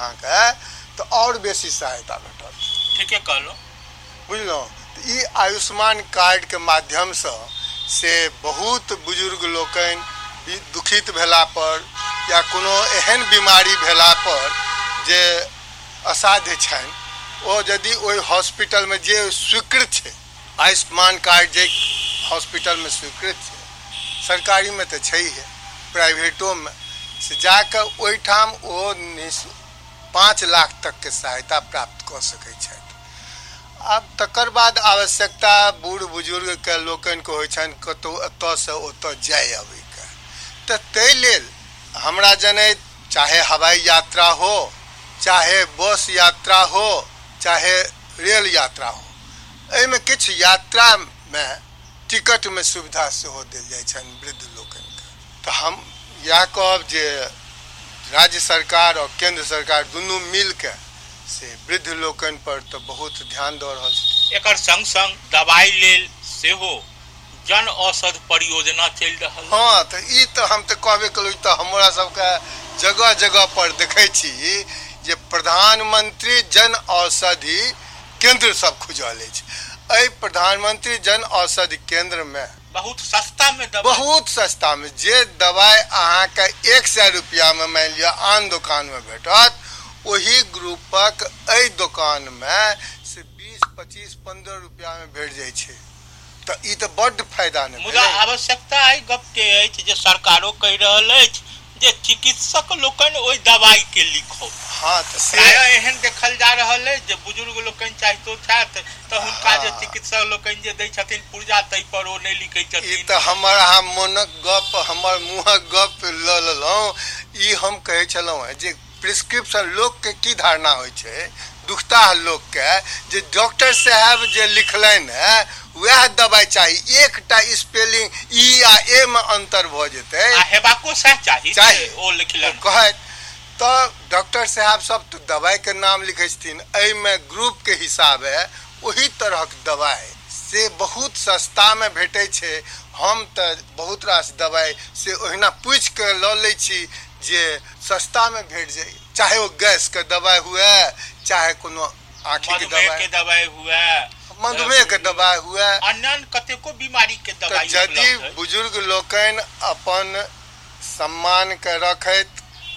अहाँके तो और बेसी सहायता भेटत। ठीके कहलहुँ, बुझलहुँ। ई आयुष्मान कार्ड के माध्यम से बहुत बुजुर्ग लोकनि दुखित भेला पर या कोनो एहन बीमारी भेला पर जे असाध्य छनि, ओ यदि ओहि हॉस्पिटल में जे स्वीकृत छै, आयुष्मान कार्ड जे हॉस्पिटल में स्वीकृत छै, सरकारी में तो छै है, प्राइवेटो में से जाकर ओहिठाम ओ 5 लाख तक के सहायता प्राप्त कर सकै छथि। आब तकर बाद आवश्यकता बूढ़ बुजुर्ग के लोकनि के होइ छनि कतौ एतऽ से ओतऽ जाय अबै के, तऽ ताहि लेल हमरा जनैत चाहे हवाई यात्रा हो, चाहे बस यात्रा हो, चाहे रेल यात्रा हो, एहिमे किछु यात्रा में टिकट में सुविधा सेहो देल जाइ छनि वृद्ध लोकनि के। तऽ हम इएह कहब जे राज्य सरकार और केंद्र सरकार दुनू मिल के से वृद्ध लोकनि पर तो बहुत ध्यान दऽ रहल छै। एकर संग संग दवाई लेल सेहो जन औषध परियोजना चलि रहल। हाँ, तो ई तो हम तो कहबे कलहुँ, तो हमरा सबके जगह जगह पर देखै छी जे प्रधानमंत्री जन औषधि केंद्र सब खुजल अछि। एहि प्रधानमंत्री जन औषधि केंद्र में बहुत सस्ता में बहुत सस्ता में जे दवाई अहाँके 100 रुपया में मान लिअ आन दुकान में भेटत, वही ग्रुपक एहि दुकान में से 20, 25, 15 रुपया में भेट जाइ छै। तो ई तो बड्ड फायदा ने। मुदा आवश्यकता एहि गप के अछि जे सरकारो कहि रहल अछि जे चिकित्सक लोकनि ओहि दवाई के लिखौ। हाँ, तो प्रायः एहन देखल जा रहल है जे बुजुर्ग लोकनि चाहितो छथि तऽ हुनका जे चिकित्सक लोकनि जे दै छथिन पुर्जा ताहि पर ओ नहि लिखै छथिन। ई तो हमर अहाँ मोनक गप, हमर मुँहक गप लऽ लेलहुँ। ई हम कहै छलहुँ है जे प्रिस्क्रिप्शन लोक के की धारणा होइ छै, दुखता लोक के जे डॉक्टर साहब जे लिखलनि है वह दवाई चाहिए, एकटा स्पेलिंग ई आ ए में अंतर भ जेतै आ हेबाको सह चाहिए ओ लिखलन कहत तो डॉक्टर साहब सब तो दवाई के नाम लिखे छथिन। एहि में ग्रुप के हिसाब है वही तरह के दवाई से बहुत सस्ता में भेटे छै। हम तो बहुत रास दवाई से ओहिना पूछ के लऽ लै छी जे सस्ता में भेट जाए, चाहे वो गैस के दवाई हुए, चाहे कोनो आँखि के दवाई हुए, मधुमेह के दवाई हुए, अन्य कतेको बीमारी के दवाई। यदि बुजुर्ग लोकनि अपन सम्मान के रखैत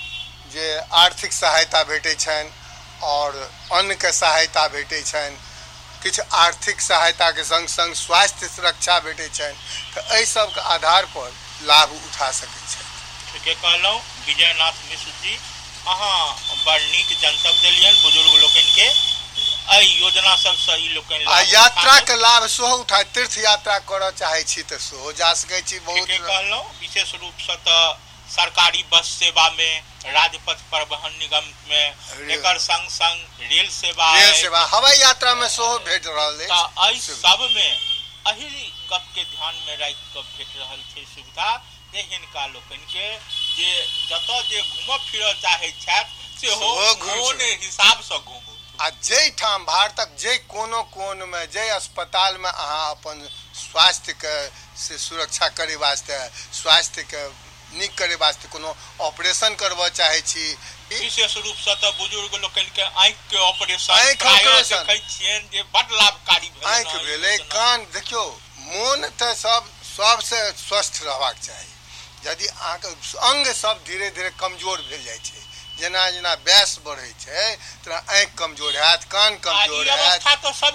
जे आर्थिक सहायता भेटै छनि और अन्न के सहायता भेटै छनि, किछु आर्थिक सहायता के संग संग स्वास्थ्य सुरक्षा भेटै छनि, तऽ एहि सब के आधार पर लाभ उठा सकै छथि। ठीके कहलहुँ विजयनाथ मिश्र जी, अहाँ बड़ नीक जनतब देलियनि बुजुर्ग लोकनि के। एहि योजना सबसँ ई लोकनि आ यात्रा के लाभ सेहो उठा, तीर्थ यात्रा करऽ चाहै छी तऽ सेहो जा सकै छी। बहुत कहलहुँ विशेष रूप से तऽ सरकारी बस सेवा में, राजपथ परिवहन निगम में, एकर संग संग रेल सेवा, हवाई यात्रा में सेहो भेट रहल अछि। एहि सब में एहि गप के ध्यान में राखि कऽ भेट रहल छै सुविधा जे हिनका लोकनि के जे जतऽ जे घूमऽ फिरऽ चाहै छथि सेहो ओहन हिसाब से घूमू। आ जे ठाम भारतक जे कोनो कोन में, जे अस्पताल में अहाँ अपन स्वास्थ्य के से सुरक्षा करे वास्ते, स्वास्थ्य के नीक करे वास्ते कोनो ऑपरेशन करबऽ चाहे छी, विशेष रूप से तो बुजुर्ग लोकनि के आँखि के ऑपरेशन देखै छियनि जे बड लाभकारी भेल। आँखि भेलै, कान, देखियो मोन तऽ सबसे स्वस्थ रहबाक चाही। यदि अहाँके अंग सब धीरे धीरे कमजोर भेल जाइ छै, जेना जेना वयस बढ़ै छै तेना आँखि कमजोर हैत, कान कमजोर हैत,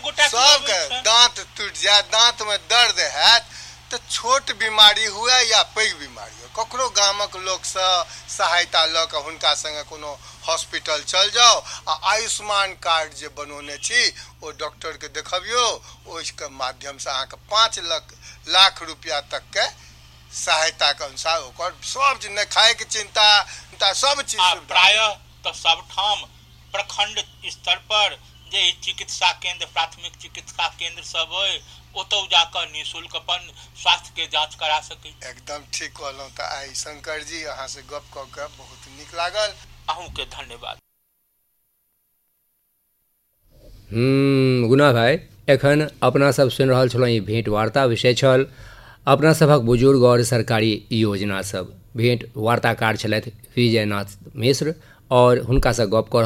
सबके दांत टूटि जायत, दांत में दर्द हैत, तो छोट बीमारी हुए या पैघ बीमारी हो, ककरो गामक लोक से सहायता लऽ कऽ हुनका संगे कोनो हॉस्पिटल चल जाओ आ आयुष्मान कार्ड जे बनौने छी ओ डॉक्टर के देखबियो, ओहिके माध्यम से अहाँके 5 लाख रुपया तक के सहायता के अनुसार ओकर सब जे खाए के चिंता सब चीज प्रायः तो सब ठाम प्रखंड स्तर पर जे चिकित्सा केंद्र, प्राथमिक चिकित्सा केंद्र सब है, ओतौ जाकर निःशुल्क अपन स्वास्थ्य के जांच करा सकै। एकदम ठीक कहलहुँ। तऽ आइ शंकर जी अहाँ से गप कऽ के बहुत नीक लागल। अहूँ के धन्यवाद। गुना भाई, एखन अपना सब सुनि रहल छलहुँ ई भेंट वार्ता विषय छल अपना सभक बुजुर्ग और सरकारी योजना सब। भेंट वार्ताकार छलथि विजयनाथ मिश्र और हुनका से गप कऽ